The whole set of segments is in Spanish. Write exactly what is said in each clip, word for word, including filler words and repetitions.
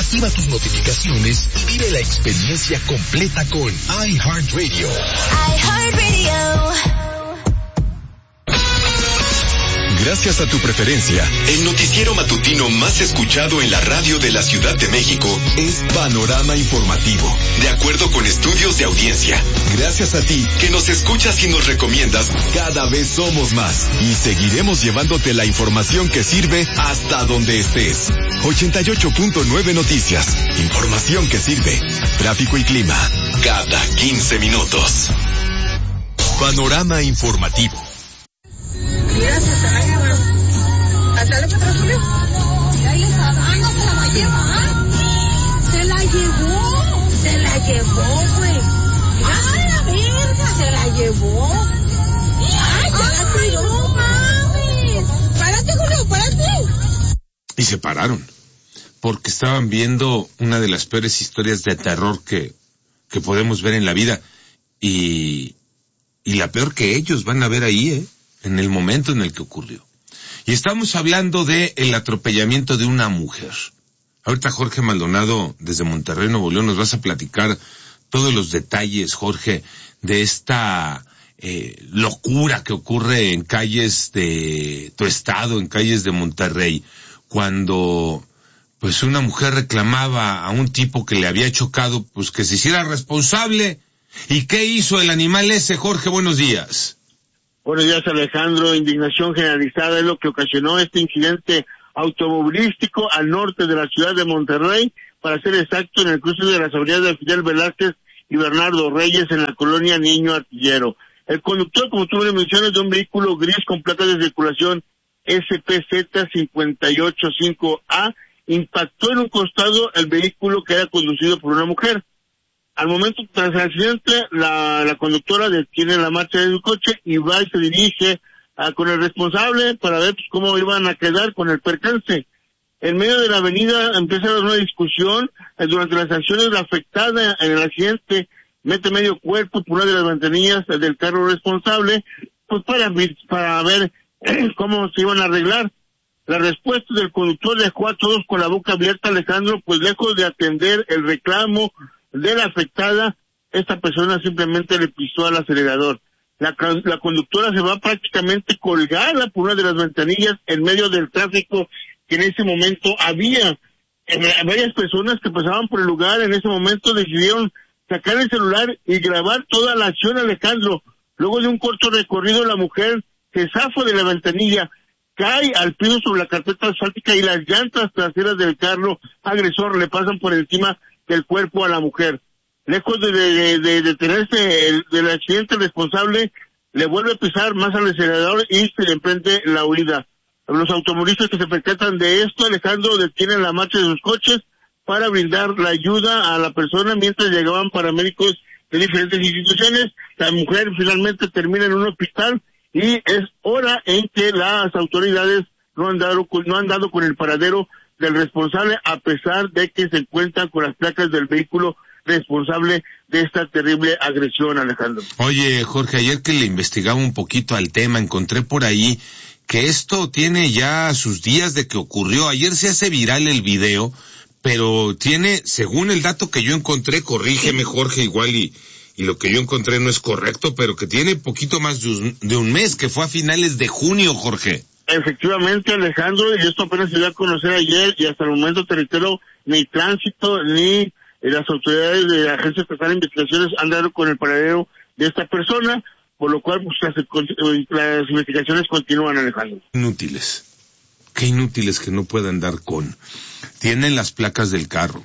Activa tus notificaciones y vive la experiencia completa con iHeartRadio. iHeartRadio. Gracias a tu preferencia, el noticiero matutino más escuchado en la radio de la Ciudad de México es Panorama Informativo, de acuerdo con estudios de audiencia. Gracias a ti, que nos escuchas y nos recomiendas, cada vez somos más y seguiremos llevándote la información que sirve hasta donde estés. ochenta y ocho punto nueve Noticias, información que sirve. Tráfico y clima, cada quince minutos. Panorama Informativo. Mira, se está la llevando. ¿Hasta el petróleo? Ya le está dando, se la va a llevar. Se la llevó. Se la llevó, güey. ¡Ay, la verga! Se la llevó. ¡Ay, se la tiró, mami! ¡Párate, Julio, párate! Y se pararon, porque estaban viendo una de las peores historias de terror que, que podemos ver en la vida. Y, y la peor que ellos van a ver ahí, ¿eh? En el momento en el que ocurrió. Y estamos hablando de el atropellamiento de una mujer. Ahorita Jorge Maldonado, desde Monterrey, Nuevo León, nos vas a platicar todos los detalles, Jorge, de esta eh, locura que ocurre en calles de tu estado, en calles de Monterrey, cuando pues una mujer reclamaba a un tipo que le había chocado, pues que se hiciera responsable. ¿Y qué hizo el animal ese, Jorge? Buenos días. Buenos días, Alejandro. Indignación generalizada es lo que ocasionó este incidente automovilístico al norte de la ciudad de Monterrey, para ser exacto, en el cruce de las avenidas de Fidel Velázquez y Bernardo Reyes, en la colonia Niño Artillero. El conductor, como tú me mencionas, de un vehículo gris con placas de circulación S P Z cinco ocho cinco A, impactó en un costado el vehículo que era conducido por una mujer. Al momento tras el accidente, la, la conductora detiene la marcha de su coche y va y se dirige a, con el responsable para ver pues, cómo iban a quedar con el percance. En medio de la avenida empieza a haber una discusión. Eh, durante las acciones, la afectada en el accidente mete medio cuerpo por una de las ventanillas del carro responsable, pues para, para ver eh, cómo se iban a arreglar. La respuesta del conductor dejó a todos con la boca abierta, Alejandro, pues lejos de atender el reclamo de la afectada, esta persona simplemente le pisó al acelerador. La, la conductora se va prácticamente colgada por una de las ventanillas en medio del tráfico que en ese momento había. Eh, varias personas que pasaban por el lugar en ese momento decidieron sacar el celular y grabar toda la acción, Alejandro. Luego de un corto recorrido, la mujer se zafa de la ventanilla, cae al piso sobre la carpeta asfáltica y las llantas traseras del carro agresor le pasan por encima del cuerpo a la mujer. Lejos de, de, de detenerse el, del accidente, el responsable le vuelve a pisar más al acelerador y se le emprende la huida. Los automovilistas que se percatan de esto, Alejandro, detienen la marcha de sus coches para brindar la ayuda a la persona mientras llegaban paramédicos de diferentes instituciones. La mujer finalmente termina en un hospital y es hora en que las autoridades no han dado, no han dado con el paradero del responsable, a pesar de que se encuentran con las placas del vehículo responsable de esta terrible agresión, Alejandro. Oye, Jorge, ayer que le investigaba un poquito al tema, encontré por ahí que esto tiene ya sus días de que ocurrió. Ayer se hace viral el video, pero tiene, según el dato que yo encontré, corrígeme, Jorge, igual y, y lo que yo encontré no es correcto, pero que tiene poquito más de un, de un mes, que fue a finales de junio, Jorge. Efectivamente, Alejandro, y esto apenas se dio a conocer ayer, y hasta el momento, te reitero, ni tránsito ni las autoridades de la Agencia Estatal de Investigaciones han dado con el paradero de esta persona, por lo cual pues, las, las investigaciones continúan, Alejandro. Inútiles. Qué inútiles que no puedan dar con. Tienen las placas del carro.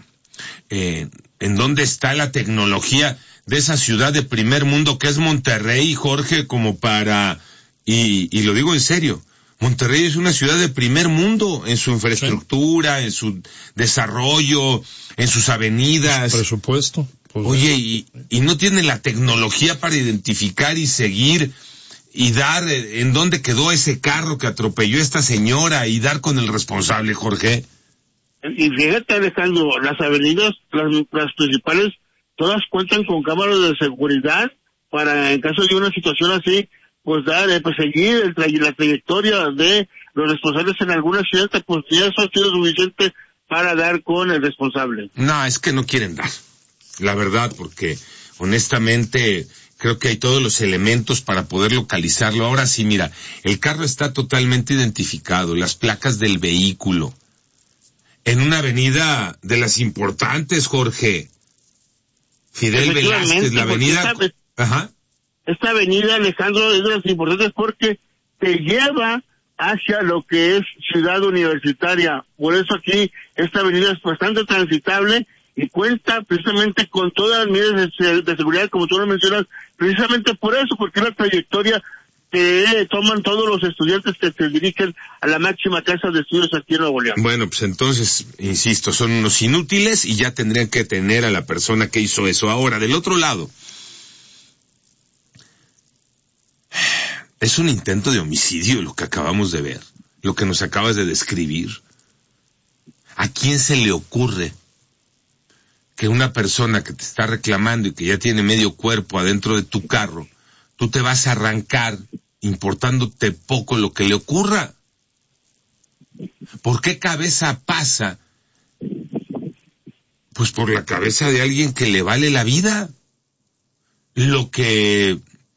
Eh, ¿En dónde está la tecnología de esa ciudad de primer mundo que es Monterrey, Jorge, como para... Y, y lo digo en serio, Monterrey es una ciudad de primer mundo en su infraestructura, sí, en su desarrollo, en sus avenidas. Su presupuesto. Pues Oye, y, y no tiene la tecnología para identificar y seguir y dar en dónde quedó ese carro que atropelló a esta señora y dar con el responsable, Jorge. Y fíjate, Alejandro, las avenidas, las, las principales, todas cuentan con cámaras de seguridad para, en caso de una situación así, pues dar, eh, pues seguir el tra- la trayectoria de los responsables en algún accidente, pues ya eso ha sido suficiente para dar con el responsable. No, es que no quieren dar, la verdad, porque honestamente creo que hay todos los elementos para poder localizarlo. Ahora sí, mira, el carro está totalmente identificado, las placas del vehículo, en una avenida de las importantes, Jorge. Fidel Velázquez, la avenida... Esta, Ajá. Esta avenida, Alejandro, es de las importantes porque te lleva hacia lo que es Ciudad Universitaria. Por eso aquí esta avenida es bastante transitable y cuenta precisamente con todas las medidas de, de seguridad, como tú lo mencionas, precisamente por eso, porque es la trayectoria que toman todos los estudiantes que se dirigen a la máxima casa de estudios aquí en Nuevo León. Bueno, pues entonces, insisto, son unos inútiles y ya tendrían que tener a la persona que hizo eso. Ahora, del otro lado, es un intento de homicidio lo que acabamos de ver, lo que nos acabas de describir. ¿A quién se le ocurre que una persona que te está reclamando y que ya tiene medio cuerpo adentro de tu carro, tú te vas a arrancar importándote poco lo que le ocurra? ¿Por qué cabeza pasa? Pues por la cabeza de alguien que le vale la vida. Lo que,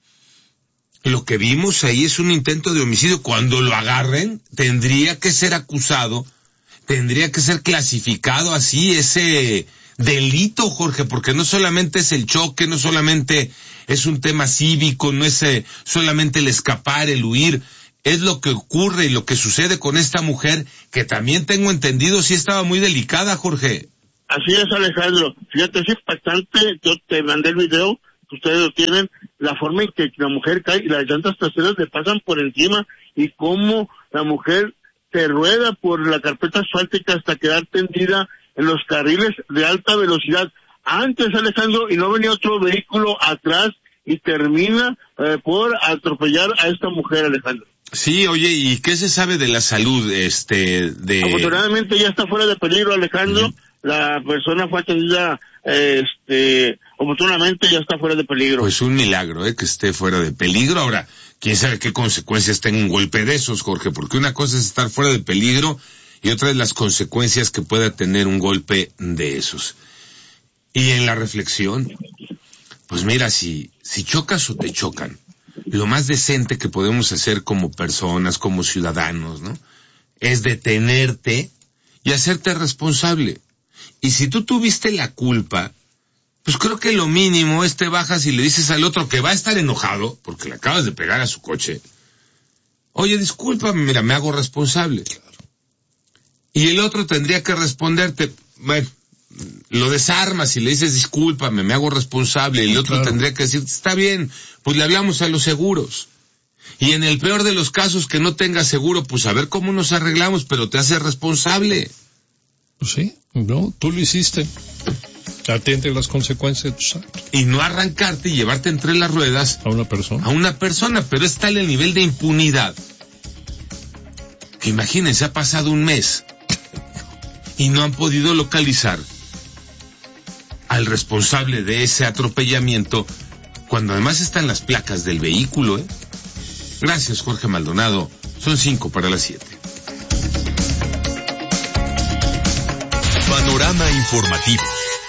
lo que vimos ahí es un intento de homicidio. Cuando lo agarren, tendría que ser acusado, tendría que ser clasificado así ese delito, Jorge, porque no solamente es el choque, no solamente es un tema cívico, no es eh, solamente el escapar, el huir, es lo que ocurre y lo que sucede con esta mujer, que también tengo entendido sí estaba muy delicada, Jorge. Así es, Alejandro. Fíjate, es impactante, yo te mandé el video, ustedes lo tienen, la forma en que la mujer cae y las llantas traseras le pasan por encima y cómo la mujer se rueda por la carpeta asfáltica hasta quedar tendida en los carriles de alta velocidad. Antes, Alejandro, y no venía otro vehículo atrás y termina eh, por atropellar a esta mujer, Alejandro. Sí, oye, ¿y qué se sabe de la salud, este, de...? Afortunadamente ya está fuera de peligro, Alejandro. Uh-huh. La persona fue atendida, eh, este, oportunamente ya está fuera de peligro. Pues un milagro, eh, que esté fuera de peligro. Ahora, quién sabe qué consecuencias tenga un golpe de esos, Jorge, porque una cosa es estar fuera de peligro y otra es las consecuencias que pueda tener un golpe de esos. Y en la reflexión, pues mira, si, si chocas o te chocan, lo más decente que podemos hacer como personas, como ciudadanos, ¿no?, es detenerte y hacerte responsable. Y si tú tuviste la culpa, pues creo que lo mínimo es te bajas y le dices al otro que va a estar enojado, porque le acabas de pegar a su coche, oye, discúlpame, mira, me hago responsable. Y el otro tendría que responderte, bueno, lo desarmas y le dices discúlpame, me hago responsable, y el otro claro. tendría que decir, está bien, pues le hablamos a los seguros. Y en el peor de los casos que no tenga seguro, pues a ver cómo nos arreglamos, pero te haces responsable. Pues sí, no, tú lo hiciste. Atiende las consecuencias de tus actos. Y no arrancarte y llevarte entre las ruedas a una persona. A una persona, pero es tal el nivel de impunidad que imagínense, ha pasado un mes y no han podido localizar al responsable de ese atropellamiento, cuando además están las placas del vehículo, ¿eh? Gracias, Jorge Maldonado. Son cinco para las siete. Panorama informativo.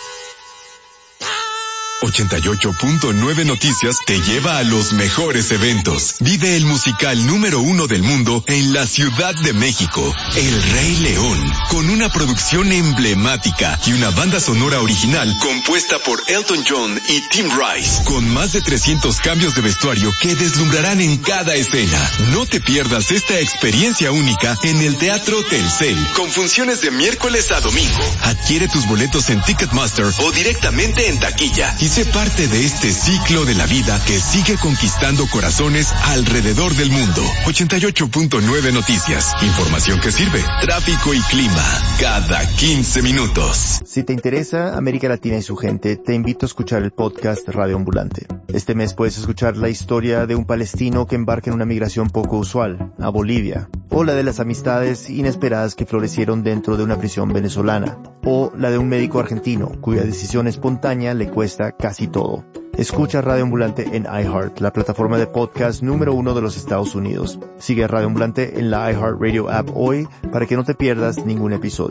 ochenta y ocho punto nueve Noticias te lleva a los mejores eventos. Vive el musical número uno del mundo en la Ciudad de México, El Rey León, con una producción emblemática y una banda sonora original compuesta por Elton John y Tim Rice, con más de trescientos cambios de vestuario que deslumbrarán en cada escena. No te pierdas esta experiencia única en el Teatro Telcel, con funciones de miércoles a domingo. Adquiere tus boletos en Ticketmaster o directamente en taquilla y sé parte de este ciclo de la vida que sigue conquistando corazones alrededor del mundo. ochenta y ocho punto nueve Noticias. Información que sirve. Tráfico y clima cada quince minutos. Si te interesa América Latina y su gente, te invito a escuchar el podcast Radio Ambulante. Este mes puedes escuchar la historia de un palestino que embarca en una migración poco usual, a Bolivia, o la de las amistades inesperadas que florecieron dentro de una prisión venezolana, o la de un médico argentino cuya decisión espontánea le cuesta casi todo. Escucha Radio Ambulante en iHeart, la plataforma de podcast número uno de los Estados Unidos. Sigue Radio Ambulante en la iHeartRadio app hoy para que no te pierdas ningún episodio.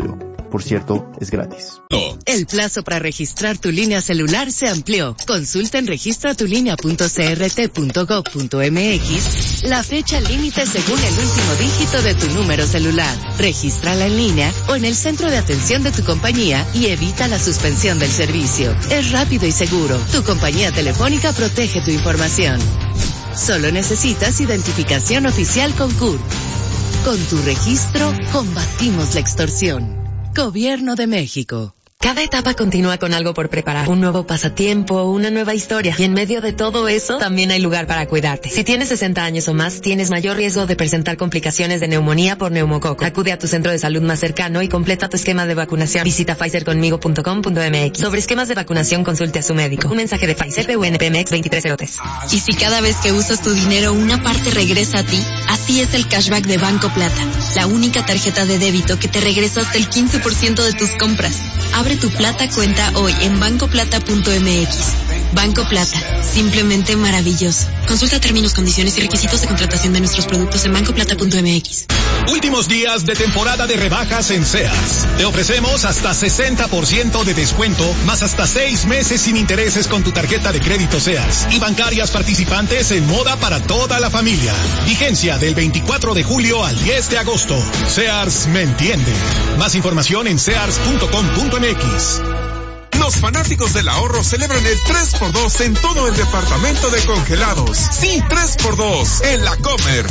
Por cierto, es gratis. El plazo para registrar tu línea celular se amplió. Consulta en registra tu línea punto c r t punto gov punto m x la fecha límite según el último dígito de tu número celular. Regístrala en línea o en el centro de atención de tu compañía y evita la suspensión del servicio. Es rápido y seguro. Tu compañía telefónica protege tu información. Solo necesitas identificación oficial con C U R. Con tu registro, combatimos la extorsión. Gobierno de México. Cada etapa continúa con algo por preparar, un nuevo pasatiempo, una nueva historia. Y en medio de todo eso, también hay lugar para cuidarte. Si tienes sesenta años o más, tienes mayor riesgo de presentar complicaciones de neumonía por neumococo. Acude a tu centro de salud más cercano y completa tu esquema de vacunación. Visita pfizer conmigo punto com punto m x. Sobre esquemas de vacunación, consulte a su médico. Un mensaje de Pfizer, P U N P M X veintitrés cero tres. Y si cada vez que usas tu dinero, una parte regresa a ti, así es el cashback de Banco Plata. La única tarjeta de débito que te regresa hasta el quince por ciento de tus compras. Abre tu Plata cuenta hoy en banco plata punto m x. Banco Plata, simplemente maravilloso. Consulta términos, condiciones y requisitos de contratación de nuestros productos en banco plata punto m x. Últimos días de temporada de rebajas en Sears. Te ofrecemos hasta sesenta por ciento de descuento, más hasta seis meses sin intereses con tu tarjeta de crédito Sears y bancarias participantes en moda para toda la familia. Vigencia del veinticuatro de julio al diez de agosto. Sears me entiende. Más información en sears punto com punto m x. Los fanáticos del ahorro celebran el tres por dos en todo el departamento de congelados. Sí, tres por dos en La Comer.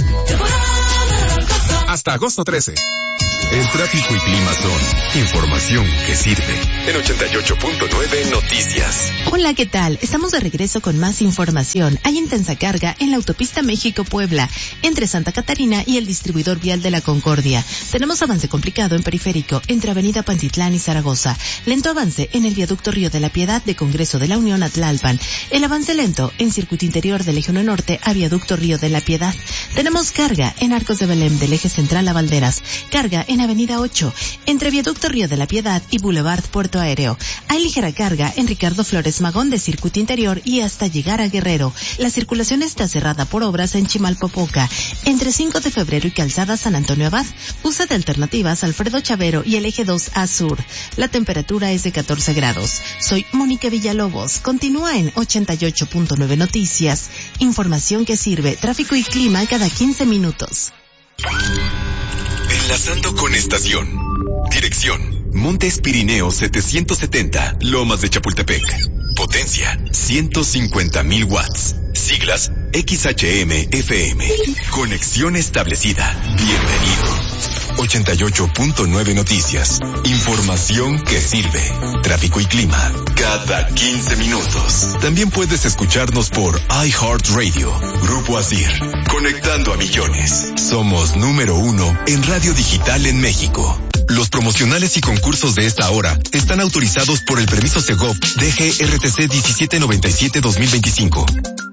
Hasta agosto trece. El tráfico y clima son información que sirve. En ochenta y ocho punto nueve Noticias. Hola, ¿qué tal? Estamos de regreso con más información. Hay intensa carga en la autopista México-Puebla, entre Santa Catarina y el distribuidor vial de la Concordia. Tenemos avance complicado en periférico, entre Avenida Pantitlán y Zaragoza. Lento avance en el viaducto Río de la Piedad de Congreso de la Unión a Tlalpan. El avance lento en circuito interior del Eje uno Norte a viaducto Río de la Piedad. Tenemos carga en Arcos de Belém del Eje Central a Valderas. Carga en Avenida ocho, entre viaducto Río de la Piedad y Boulevard Puerto Aéreo. Hay ligera carga en Ricardo Flores Magón de circuito interior y hasta llegar a Guerrero. La circulación está cerrada por obras en Chimalpopoca, entre cinco de febrero y Calzada San Antonio Abad. Usa de alternativas Alfredo Chavero y el Eje dos A Sur. La temperatura es de catorce grados. Soy Mónica Villalobos. Continúa en ochenta y ocho punto nueve Noticias. Información que sirve. Tráfico y clima cada quince minutos. Enlazando con estación. Dirección: Montes Pirineos setecientos setenta, Lomas de Chapultepec. Potencia: ciento cincuenta mil watts. Siglas: X H M F M. Conexión establecida. Bienvenido. ochenta y ocho punto nueve Noticias. Información que sirve. Tráfico y clima cada quince minutos. También puedes escucharnos por iHeartRadio. Grupo Asir. Conectando a millones. Somos número uno en radio digital en México. Los promocionales y concursos de esta hora están autorizados por el permiso Segov D G R T C diecisiete noventa y siete dos mil veinticinco.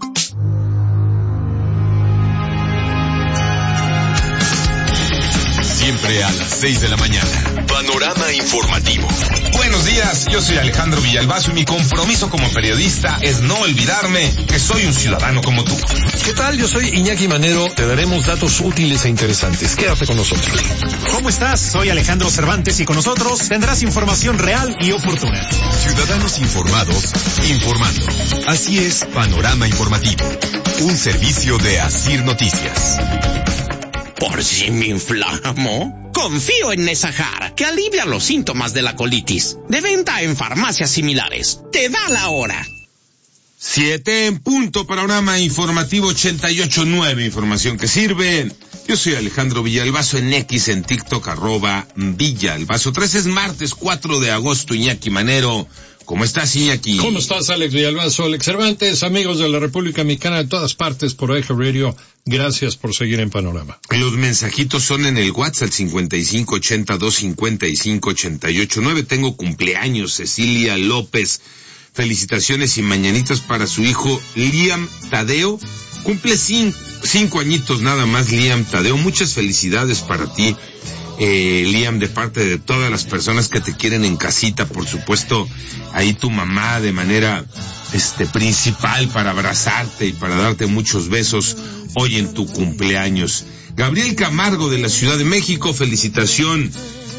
Siempre a las seis de la mañana. Panorama informativo. Buenos días, yo soy Alejandro Villalbazo y mi compromiso como periodista es no olvidarme que soy un ciudadano como tú. ¿Qué tal? Yo soy Iñaki Manero. Te daremos datos útiles e interesantes. Quédate con nosotros. ¿Cómo estás? Soy Alejandro Cervantes y con nosotros tendrás información real y oportuna. Ciudadanos informados, informando. Así es, Panorama Informativo. Un servicio de Asir Noticias. Por si me inflamo, confío en Nesajar, que alivia los síntomas de la colitis. De venta en farmacias similares. Te da la hora. Siete en punto, Panorama Informativo ochenta y ocho nueve, información que sirve. Yo soy Alejandro Villalbazo en X, en TikTok, arroba Villalbazo. tres es martes cuatro de agosto, Iñaki Manero. ¿Cómo estás, Iñaki? ¿Cómo estás, Alex Villalbazo? Alex Cervantes, amigos de la República Mexicana de todas partes por Eje Radio, gracias por seguir en Panorama. Los mensajitos son en el WhatsApp cincuenta y cinco ochenta dos cincuenta y cinco ochenta y ocho nueve. Tengo cumpleaños, Cecilia López. Felicitaciones y mañanitas para su hijo Liam Tadeo. Cumple cinco, cinco añitos nada más, Liam Tadeo. Muchas felicidades para ti, eh, Liam, de parte de todas las personas que te quieren en casita. Por supuesto, ahí tu mamá de manera este principal para abrazarte y para darte muchos besos hoy en tu cumpleaños. Gabriel Camargo de la Ciudad de México, felicitación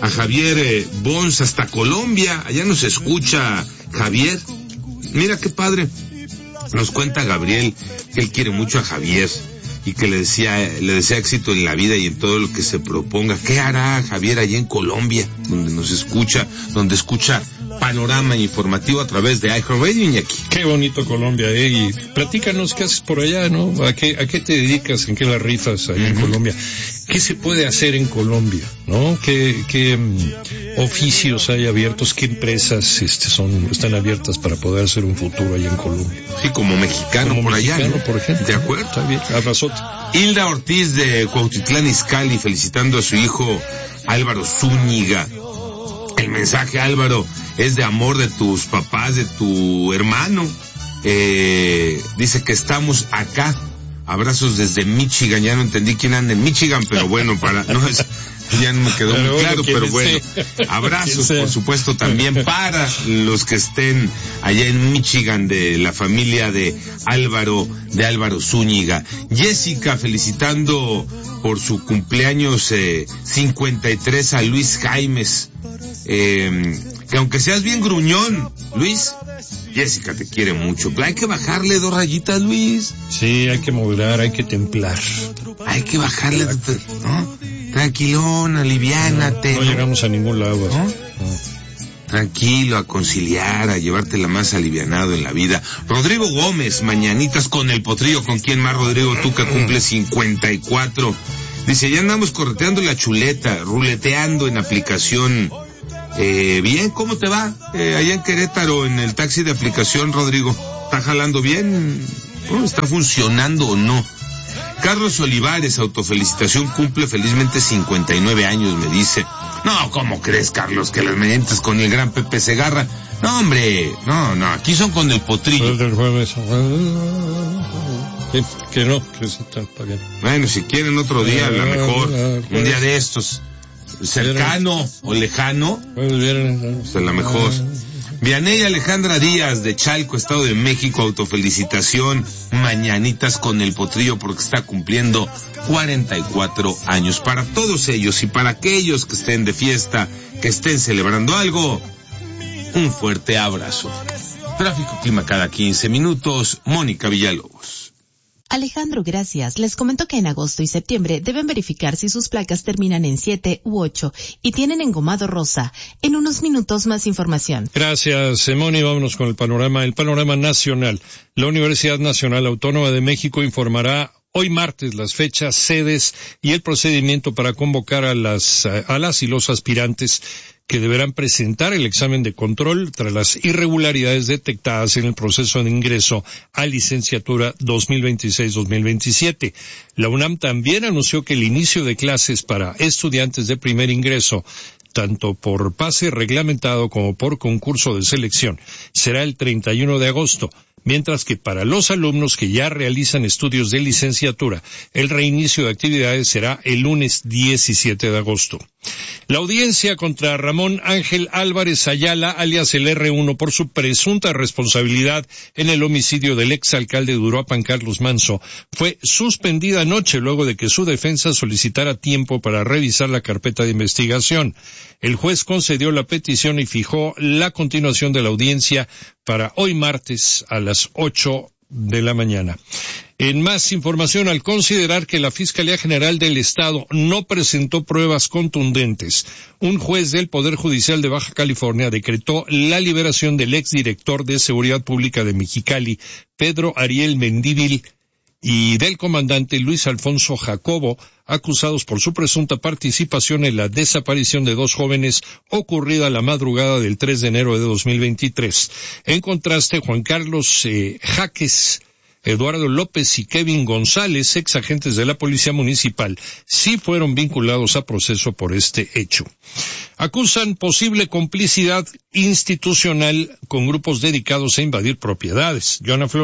a Javier eh, Bons hasta Colombia. Allá nos escucha Javier. Mira qué padre. Nos cuenta Gabriel que él quiere mucho a Javier y que le decía, le desea éxito en la vida y en todo lo que se proponga. ¿Qué hará Javier allá en Colombia, donde nos escucha, donde escucha Panorama Informativo a través de iHeartRadio, Iñaki? Qué bonito Colombia, eh, y platícanos qué haces por allá, ¿no? ¿A qué, a qué te dedicas? ¿En qué la rifas allá uh-huh. en Colombia? ¿Qué se puede hacer en Colombia, no? ¿Qué, qué um, oficios hay abiertos? ¿Qué empresas este, son, están abiertas para poder hacer un futuro allá en Colombia? Sí, como mexicano como por mexicano, allá, ¿no? por ejemplo. ¿De acuerdo? Está bien, abrazote. Hilda Ortiz de Cuautitlán Izcalli felicitando a su hijo Álvaro Zúñiga. El mensaje, Álvaro, es de amor de tus papás, de tu hermano. Eh, dice que estamos acá. Abrazos desde Michigan. Ya no entendí quién anda en Michigan, pero bueno, para no es, ya no me quedó pero muy claro, pero bueno. Abrazos, por supuesto, también para los que estén allá en Michigan de la familia de Álvaro, de Álvaro Zúñiga. Jessica felicitando por su cumpleaños eh, cincuenta y tres a Luis Jaimes. Eh, que aunque seas bien gruñón, Luis, Jessica te quiere mucho. Pero hay que bajarle dos rayitas, Luis. Sí, hay que moderar, hay que templar. Hay que bajarle, ¿no? Tranquilón, aliviánate. No, no, no llegamos a ningún lado. ¿No? No. Tranquilo, a conciliar, a llevártela más alivianado en la vida. Rodrigo Gómez, mañanitas con el potrillo. ¿Con quién más, Rodrigo? Tú que cumples cincuenta y cuatro. Dice, ya andamos correteando la chuleta, ruleteando en aplicación. Eh, bien, ¿cómo te va? Eh, allá en Querétaro, en el taxi de aplicación, Rodrigo. ¿Está jalando bien? ¿Oh, ¿Está funcionando o no? Carlos Olivares, autofelicitación, cumple felizmente cincuenta y nueve años, me dice. No, ¿cómo crees, Carlos, que las mediantas con el gran Pepe Segarra? No, hombre, no, no, aquí son con el potrillo. El jueves. Sí, que no, que sí está bien. Bueno, si quieren otro día, a lo mejor, un día de estos. Cercano o lejano, pues a lo mejor. Vianey Alejandra Díaz de Chalco, Estado de México, autofelicitación, mañanitas con el potrillo porque está cumpliendo cuarenta y cuatro años. Para todos ellos y para aquellos que estén de fiesta, que estén celebrando algo, un fuerte abrazo. Tráfico clima cada quince minutos, Mónica Villalobos. Alejandro, gracias. Les comento que en agosto y septiembre deben verificar si sus placas terminan en siete u ocho y tienen engomado rosa. En unos minutos más información. Gracias, Moni. Vámonos con el panorama, el panorama nacional. La Universidad Nacional Autónoma de México informará hoy martes las fechas, sedes y el procedimiento para convocar a las, a las y los aspirantes que deberán presentar el examen de control tras las irregularidades detectadas en el proceso de ingreso a licenciatura dos mil veintiséis dos mil veintisiete. La UNAM también anunció que el inicio de clases para estudiantes de primer ingreso, tanto por pase reglamentado como por concurso de selección, será el treinta y uno de agosto. Mientras que para los alumnos que ya realizan estudios de licenciatura, el reinicio de actividades será el lunes diecisiete de agosto. La audiencia contra Ramón Ángel Álvarez Ayala, alias el erre uno, por su presunta responsabilidad en el homicidio del exalcalde de Uruapan, Carlos Manso, fue suspendida anoche luego de que su defensa solicitara tiempo para revisar la carpeta de investigación. El juez concedió la petición y fijó la continuación de la audiencia para hoy martes a las ocho de la mañana. En más información, al considerar que la Fiscalía General del Estado no presentó pruebas contundentes, un juez del Poder Judicial de Baja California decretó la liberación del exdirector de Seguridad Pública de Mexicali, Pedro Ariel Mendívil, y del comandante Luis Alfonso Jacobo, acusados por su presunta participación en la desaparición de dos jóvenes ocurrida la madrugada del tres de enero de dos mil veintitrés. En contraste, Juan Carlos eh, Jaques, Eduardo López y Kevin González, ex agentes de la Policía Municipal, sí fueron vinculados a proceso por este hecho. Acusan posible complicidad institucional con grupos dedicados a invadir propiedades. Joana Flores.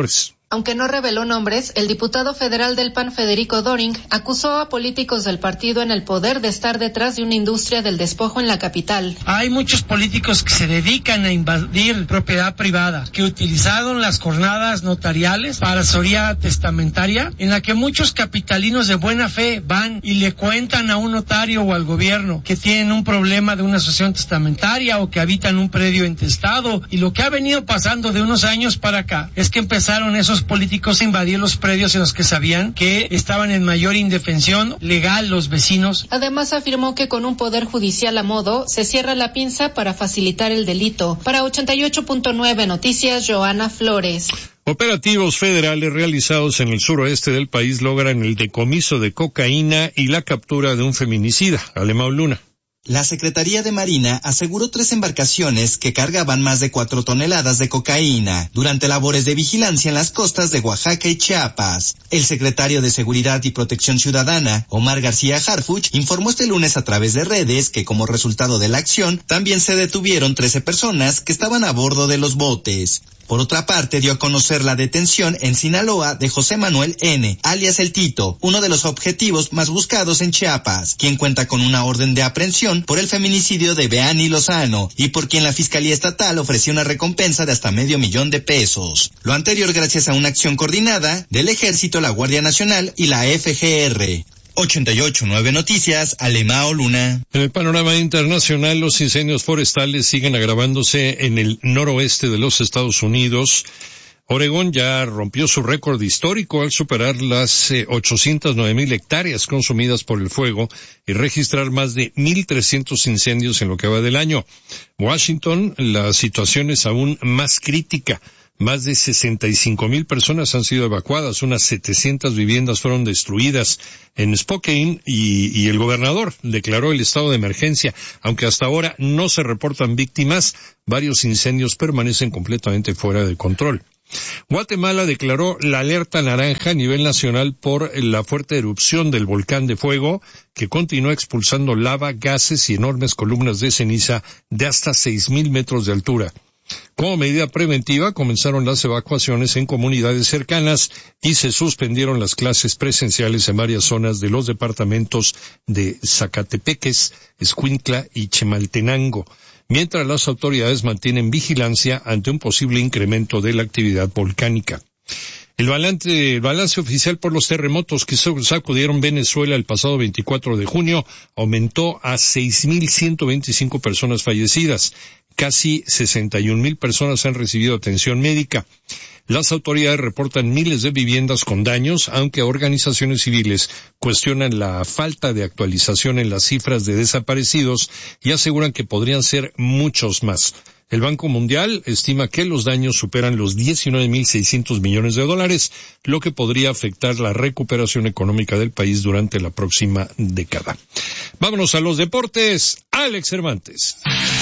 Aunque no reveló nombres, el diputado federal del P A N, Federico Doring, acusó a políticos del partido en el poder de estar detrás de una industria del despojo en la capital. Hay muchos políticos que se dedican a invadir propiedad privada, que utilizaron las jornadas notariales para asesoría testamentaria, en la que muchos capitalinos de buena fe van y le cuentan a un notario o al gobierno que tienen un problema de una asociación testamentaria o que habitan un predio intestado. Y lo que ha venido pasando de unos años para acá es que empezaron esos políticos a invadir los predios en los que sabían que estaban en mayor indefensión legal los vecinos. Además afirmó que con un poder judicial a modo se cierra la pinza para facilitar el delito. Para ochenta y ocho punto nueve Noticias, Joana Flores. Operativos federales realizados en el suroeste del país logran el decomiso de cocaína y la captura de un feminicida. Alemão Luna. La Secretaría de Marina aseguró tres embarcaciones que cargaban más de cuatro toneladas de cocaína durante labores de vigilancia en las costas de Oaxaca y Chiapas. El secretario de Seguridad y Protección Ciudadana, Omar García Harfuch, informó este lunes a través de redes que como resultado de la acción también se detuvieron trece personas que estaban a bordo de los botes. Por otra parte, dio a conocer la detención en Sinaloa de José Manuel N., alias El Tito, uno de los objetivos más buscados en Chiapas, quien cuenta con una orden de aprehensión por el feminicidio de Beani Lozano y por quien la Fiscalía Estatal ofreció una recompensa de hasta medio millón de pesos. Lo anterior gracias a una acción coordinada del Ejército, la Guardia Nacional y la F G R. ochenta y ocho punto nueve Noticias, Alemão Luna. En el panorama internacional, los incendios forestales siguen agravándose en el noroeste de los Estados Unidos. Oregón ya rompió su récord histórico al superar las eh, ochocientas nueve mil hectáreas consumidas por el fuego y registrar más de mil trescientos incendios en lo que va del año. Washington, la situación es aún más crítica. Más de sesenta y cinco mil personas han sido evacuadas, unas setecientas viviendas fueron destruidas en Spokane y, y el gobernador declaró el estado de emergencia. Aunque hasta ahora no se reportan víctimas, varios incendios permanecen completamente fuera de control. Guatemala declaró la alerta naranja a nivel nacional por la fuerte erupción del volcán de fuego que continúa expulsando lava, gases y enormes columnas de ceniza de hasta seis mil metros de altura. Como medida preventiva, comenzaron las evacuaciones en comunidades cercanas y se suspendieron las clases presenciales en varias zonas de los departamentos de Zacatepeques, Escuintla y Chimaltenango, mientras las autoridades mantienen vigilancia ante un posible incremento de la actividad volcánica. El balance, el balance oficial por los terremotos que sacudieron Venezuela el pasado veinticuatro de junio aumentó a seis mil ciento veinticinco personas fallecidas. Casi sesenta y un mil personas han recibido atención médica. Las autoridades reportan miles de viviendas con daños, aunque organizaciones civiles cuestionan la falta de actualización en las cifras de desaparecidos y aseguran que podrían ser muchos más. El Banco Mundial estima que los daños superan los diecinueve mil seiscientos millones de dólares, lo que podría afectar la recuperación económica del país durante la próxima década. Vámonos a los deportes. Alex Cervantes.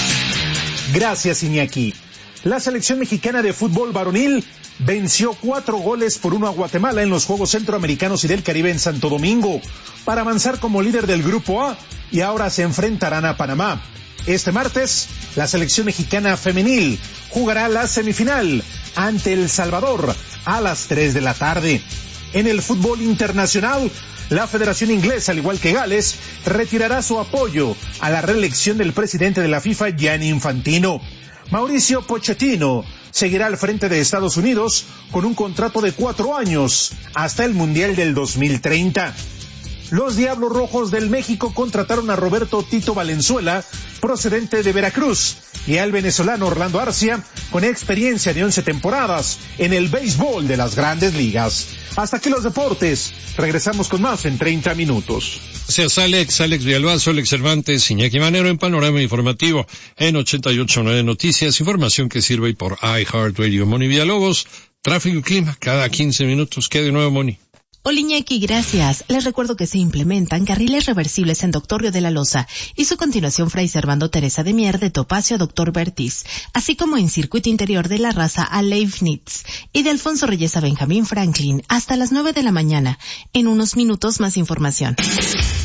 Gracias, Iñaki. La selección mexicana de fútbol varonil venció cuatro goles por uno a Guatemala en los Juegos Centroamericanos y del Caribe en Santo Domingo para avanzar como líder del Grupo A y ahora se enfrentarán a Panamá. Este martes, la selección mexicana femenil jugará la semifinal ante El Salvador a las tres de la tarde. En el fútbol internacional, la Federación Inglesa, al igual que Gales, retirará su apoyo a la reelección del presidente de la FIFA, Gianni Infantino. Mauricio Pochettino seguirá al frente de Estados Unidos con un contrato de cuatro años hasta el Mundial del dos mil treinta. Los Diablos Rojos del México contrataron a Roberto Tito Valenzuela, procedente de Veracruz, y al venezolano Orlando Arcia, con experiencia de once temporadas en el béisbol de las Grandes Ligas. Hasta aquí los deportes. Regresamos con más en treinta minutos. Gracias, Alex. Alex Villalbazo, Alex Cervantes, Iñaki Manero en Panorama Informativo en ochenta y ocho punto nueve Noticias. Información que sirve por iHeartRadio. Moni Villalobos, tráfico y clima cada quince minutos. ¿Qué de nuevo, Moni? Hola, Iñaki, gracias. Les recuerdo que se implementan carriles reversibles en Doctor Río de la Loza y su continuación Fray Servando Teresa de Mier de Topacio a Doctor Bertis, así como en circuito interior de La Raza a Leibniz y de Alfonso Reyes a Benjamín Franklin hasta las nueve de la mañana. En unos minutos más información.